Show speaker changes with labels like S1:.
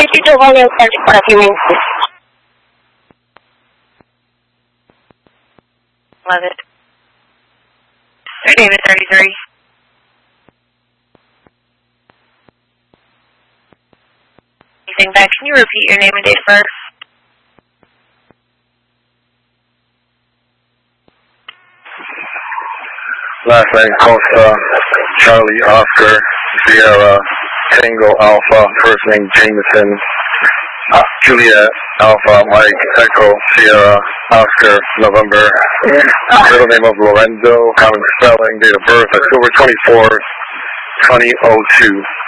S1: 52 Golden Celtic for a few minutes.
S2: Love it. Their name is 33. Anything back? Can you repeat your name and date of birth?
S3: Last name Costa, Charlie Oscar, Sierra, Tango Alpha, first name Jameson, Juliet Alpha, Mike, Echo, Sierra, Oscar, November, middle name of Lorenzo, common spelling, date of birth, October 24th, 2002.